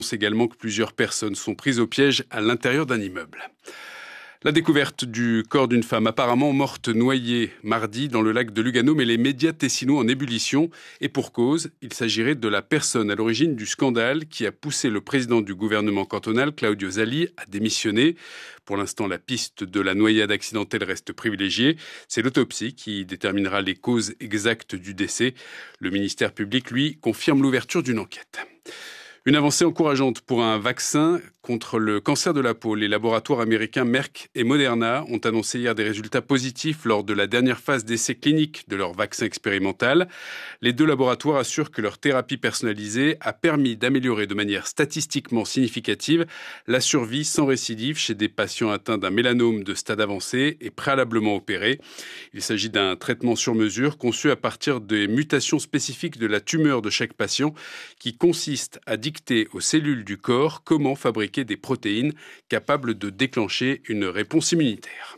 également que plusieurs personnes sont prises au piège à l'intérieur d'un immeuble. La découverte du corps d'une femme apparemment morte noyée mardi dans le lac de Lugano met les médias tessinois en ébullition. Et pour cause, il s'agirait de la personne à l'origine du scandale qui a poussé le président du gouvernement cantonal, Claudio Zali, à démissionner. Pour l'instant, la piste de la noyade accidentelle reste privilégiée. C'est l'autopsie qui déterminera les causes exactes du décès. Le ministère public, lui, confirme l'ouverture d'une enquête. Une avancée encourageante pour un vaccin contre le cancer de la peau. Les laboratoires américains Merck et Moderna ont annoncé hier des résultats positifs lors de la dernière phase d'essai clinique de leur vaccin expérimental. Les deux laboratoires assurent que leur thérapie personnalisée a permis d'améliorer de manière statistiquement significative la survie sans récidive chez des patients atteints d'un mélanome de stade avancé et préalablement opérés. Il s'agit d'un traitement sur mesure conçu à partir des mutations spécifiques de la tumeur de chaque patient qui consiste à dicter aux cellules du corps comment fabriquer des protéines capables de déclencher une réponse immunitaire.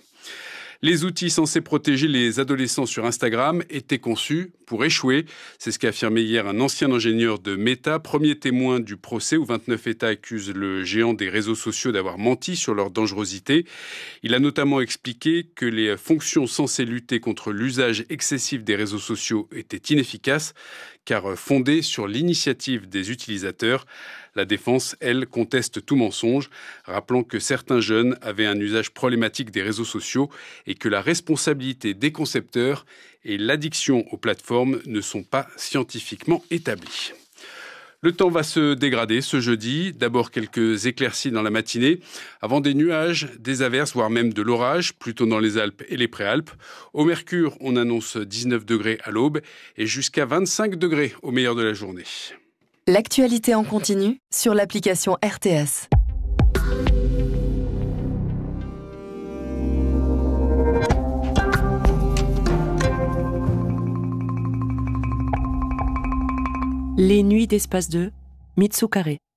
Les outils censés protéger les adolescents sur Instagram étaient conçus pour échouer. C'est ce qu'a affirmé hier un ancien ingénieur de Meta, premier témoin du procès où 29 États accusent le géant des réseaux sociaux d'avoir menti sur leur dangerosité. Il a notamment expliqué que les fonctions censées lutter contre l'usage excessif des réseaux sociaux étaient inefficaces, car fondées sur l'initiative des utilisateurs. La défense, elle, conteste tout mensonge, rappelant que certains jeunes avaient un usage problématique des réseaux sociaux et que la responsabilité des concepteurs et l'addiction aux plateformes ne sont pas scientifiquement établies. Le temps va se dégrader ce jeudi. D'abord quelques éclaircies dans la matinée, avant des nuages, des averses, voire même de l'orage, plutôt dans les Alpes et les Préalpes. Au Mercure, on annonce 19 degrés à l'aube et jusqu'à 25 degrés au meilleur de la journée. L'actualité en continu sur l'application RTS. Les nuits d'Espace 2, Mitsukare.